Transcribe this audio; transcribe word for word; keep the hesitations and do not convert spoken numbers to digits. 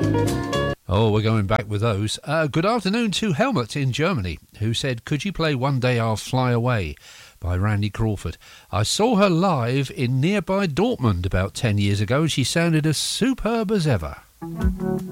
Oh, we're going back with those. Uh, good afternoon to Helmut in Germany, who said, could you play One Day I'll Fly Away by Randy Crawford? I saw her live in nearby Dortmund about ten years ago, and she sounded as superb as ever.